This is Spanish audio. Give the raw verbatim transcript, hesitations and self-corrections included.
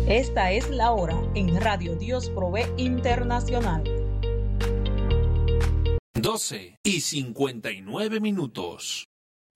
Esta es la hora en Radio Dios Provee Internacional. doce y cincuenta y nueve minutos.